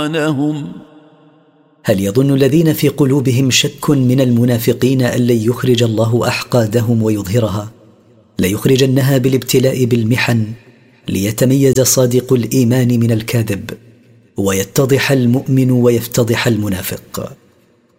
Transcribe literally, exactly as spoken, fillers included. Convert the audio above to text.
لهم. هل يظن الذين في قلوبهم شك من المنافقين أن لن يخرج الله أحقادهم ويظهرها؟ ليخرجنها بالابتلاء بالمحن ليتميز صادق الإيمان من الكاذب، ويتضح المؤمن ويفتضح المنافق.